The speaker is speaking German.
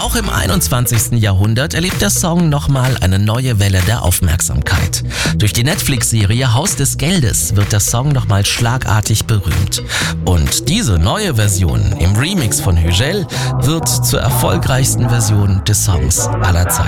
Auch im 21. Jahrhundert erlebt der Song nochmal eine neue Welle der Aufmerksamkeit. Durch die Netflix-Serie Haus des Geldes wird der Song nochmal schlagartig berühmt. Und diese neue Version im Remix von Hügel wird zur erfolgreichsten Version des Songs aller Zeiten.